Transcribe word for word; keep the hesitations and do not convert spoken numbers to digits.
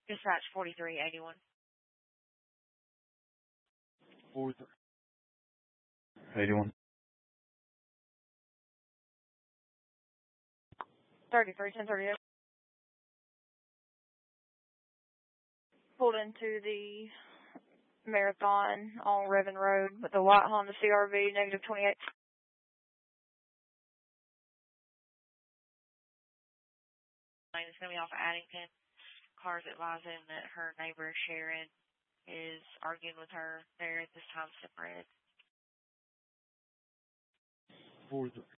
Dispatch forty-three eighty-one. forty-three eighty-one. thirty-three ten thirty-eight. Pulled into the Marathon on Revan Road with the white Honda C R V, negative twenty-eight. It's going to be off of Addington. Car's advising that her neighbor, Sharon, is arguing with her. They're at this time separated. forty-three